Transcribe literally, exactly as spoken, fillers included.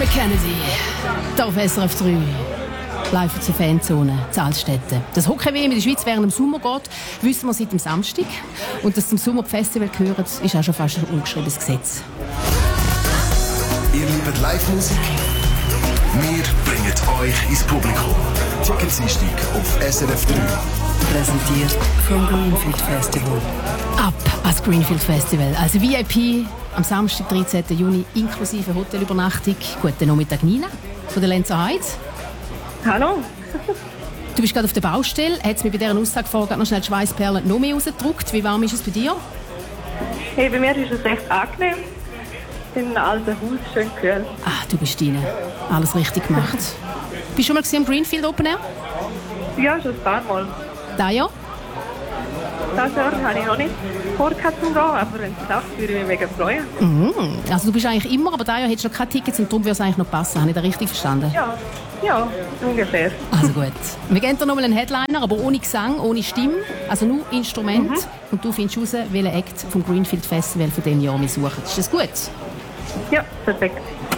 Kennedy, hier auf S R F drei. Live aus der Fanzone, Zahlstätte. Das Hockey-W M in der Schweiz während dem Sommer geht, wissen wir seit dem Samstag. Und dass zum Sommerfestival gehört, ist auch schon fast ein ungeschriebenes Gesetz. Ihr liebt Live-Musik? Wir bringen euch ins Publikum. Ticketseinstieg auf S R F drei. Präsentiert vom Greenfield Festival. Ab ans Greenfield Festival. Also V I P am Samstag, dreizehnten Juni, inklusive Hotelübernachtung. Guten Nachmittag, Nina von der Lenzer Heide. Hallo. Du bist gerade auf der Baustelle. Hat es mir bei dieser Aussage vorher noch schnell die Schweissperlen noch mehr rausgedrückt? Wie warm ist es bei dir? Hey, bei mir ist es recht angenehm. In einem alten Haus, schön kühl. Ach, du bist rein. Alles richtig gemacht. Bist du schon mal am Greenfield Open Air? Ja, schon ein paar Mal. Da ja? Das Jahr habe ich noch nicht vorgehabt zum Gehen, aber wenn es klappt, würde ich mich mega freuen. Mhm. Also du bist eigentlich immer, aber da ja hättest du noch keine Tickets und darum würde es eigentlich noch passen. Habe ich das richtig verstanden? Ja, ja, ungefähr. Also gut. Wir geben dir noch mal einen Headliner, aber ohne Gesang, ohne Stimme, also nur Instrument. Mhm. Und du findest heraus, welchen Act vom Greenfield Festival von diesem Jahr wir suchen. Ist das gut? Ja, perfekt.